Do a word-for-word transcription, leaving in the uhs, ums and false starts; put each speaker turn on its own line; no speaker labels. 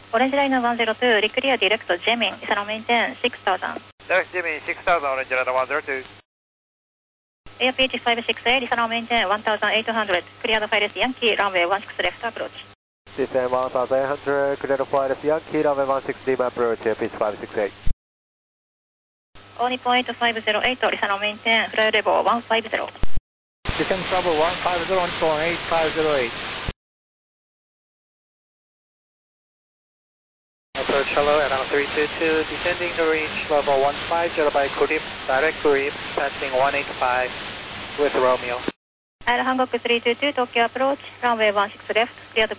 Orange Line one zero two, reclear direct Jamming, Isano maintain six thousand.
Direct Jamming six thousand, Orange Line one zero two.
Air P H five six eight, Isano maintain one thousand eight hundred, clear the Pilot Yankee, runway one six left approach.
Descend one thousand eight hundred, clear the Pilot Yankee, runway one six left approach, Air P H five six eight.
O Nippon eight five zero eight, Isano maintain, fly level one five zero.
Descend trouble one five zero, Nippon eight five zero eight. Approach hello, Airline three two two, descending the range level one five zero by Kurim, direct Kurim, passing one eight five with Romeo.
Air Hankook three two two, Tokyo approach, runway one six left, clear the